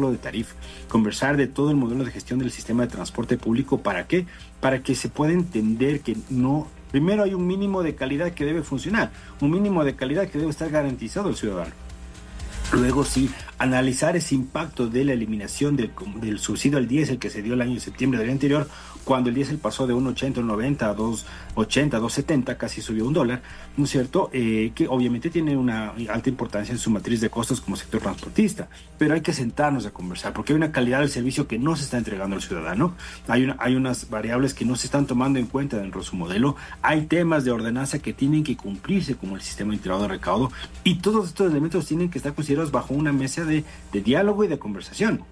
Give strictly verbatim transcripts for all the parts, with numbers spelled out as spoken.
de tarifa, conversar de todo el modelo de gestión del sistema de transporte público. ¿Para qué? Para que se pueda entender que no, primero hay un mínimo de calidad que debe funcionar, un mínimo de calidad que debe estar garantizado al ciudadano. Luego sí, analizar ese impacto de la eliminación del, del subsidio al diésel que se dio el año de septiembre del año anterior, cuando el diésel pasó de uno ochenta, uno noventa a dos ochenta, dos setenta, casi subió un dólar, ¿no es cierto? Eh, que obviamente tiene una alta importancia en su matriz de costos como sector transportista, pero hay que sentarnos a conversar, porque hay una calidad del servicio que no se está entregando al ciudadano, hay, una, hay unas variables que no se están tomando en cuenta dentro de su modelo, hay temas de ordenanza que tienen que cumplirse como el sistema integrado de recaudo, y todos estos elementos tienen que estar considerados bajo una mesa de, de diálogo y de conversación.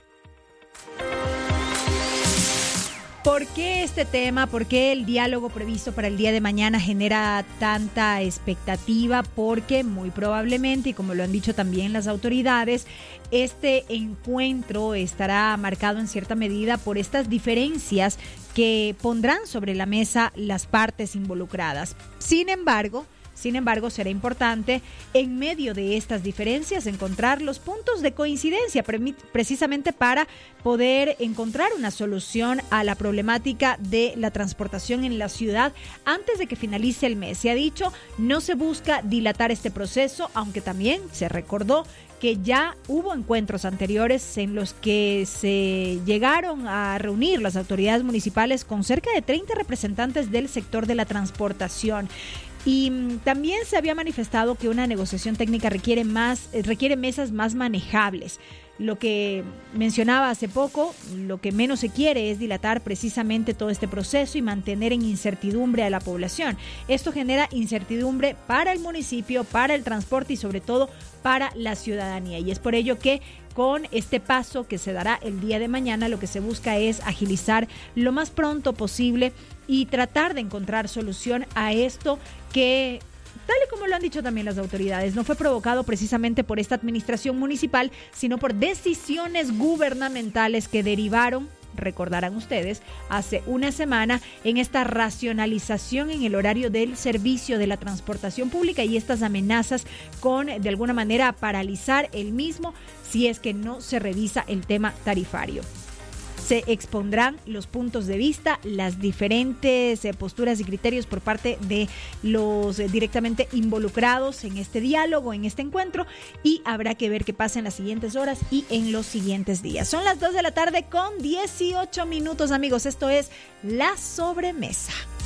¿Por qué este tema, por qué el diálogo previsto para el día de mañana genera tanta expectativa? Porque muy probablemente, y como lo han dicho también las autoridades, este encuentro estará marcado en cierta medida por estas diferencias que pondrán sobre la mesa las partes involucradas. Sin embargo, Sin embargo, será importante en medio de estas diferencias encontrar los puntos de coincidencia precisamente para poder encontrar una solución a la problemática de la transportación en la ciudad antes de que finalice el mes. Se ha dicho, no se busca dilatar este proceso, aunque también se recordó que ya hubo encuentros anteriores en los que se llegaron a reunir las autoridades municipales con cerca de treinta representantes del sector de la transportación. Y también se había manifestado que una negociación técnica requiere más, requiere mesas más manejables. Lo que mencionaba hace poco, lo que menos se quiere es dilatar precisamente todo este proceso y mantener en incertidumbre a la población. Esto genera incertidumbre para el municipio, para el transporte y sobre todo para la ciudadanía. Y es por ello que con este paso que se dará el día de mañana, lo que se busca es agilizar lo más pronto posible y tratar de encontrar solución a esto que, tal y como lo han dicho también las autoridades, no fue provocado precisamente por esta administración municipal, sino por decisiones gubernamentales que derivaron, recordarán ustedes, hace una semana en esta racionalización en el horario del servicio de la transportación pública y estas amenazas con, de alguna manera, paralizar el mismo si es que no se revisa el tema tarifario. Se expondrán los puntos de vista, las diferentes eh, posturas y criterios por parte de los eh, directamente involucrados en este diálogo, en este encuentro, y habrá que ver qué pasa en las siguientes horas y en los siguientes días. Son las dos de la tarde con dieciocho minutos, amigos. Esto es La Sobremesa.